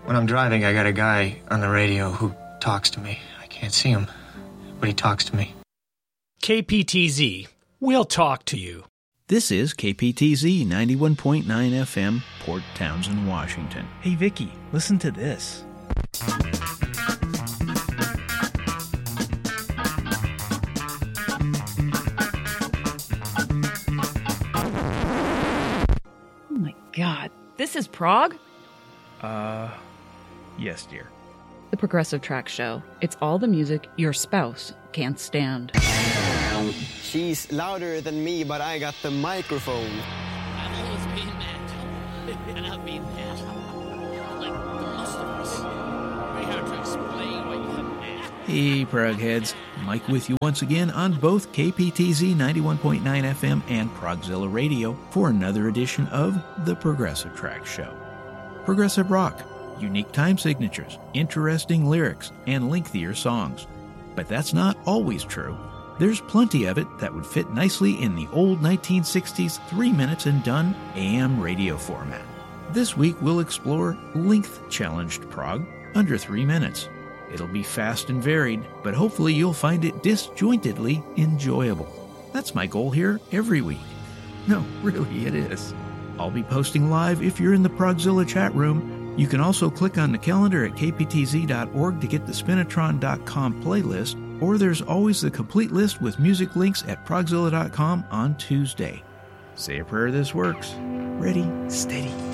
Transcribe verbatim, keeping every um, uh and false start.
When I'm driving, I got a guy on the radio who talks to me. I can't see him, but he talks to me. K P T Z. We'll talk to you. This is K P T Z ninety-one point nine F M, Port Townsend, Washington. Hey, Vicky, listen to this. Oh my God. This is prog? Uh, yes, dear. The Progressive Track Show. It's all the music your spouse can't stand. She's louder than me, but I got the microphone. I've always been that. And I've been that. Like most of us. Very hard to explain why you haven't that. Hey, Progheads. Mike with you once again on both K P T Z ninety-one point nine F M and Progzilla Radio for another edition of The Progressive Track Show. Progressive rock, unique time signatures, interesting lyrics, and lengthier songs. But that's not always true. There's plenty of it that would fit nicely in the old nineteen sixties three minutes and done A M radio format. This week we'll explore length-challenged prog under three minutes. It'll be fast and varied, but hopefully you'll find it disjointedly enjoyable. That's my goal here every week. No, really, it is. I'll be posting live if you're in the Progzilla chat room. You can also click on the calendar at k p t z dot org to get the spinatron dot com playlist, or there's always the complete list with music links at progzilla dot com on Tuesday. Say a prayer this works. Ready, steady,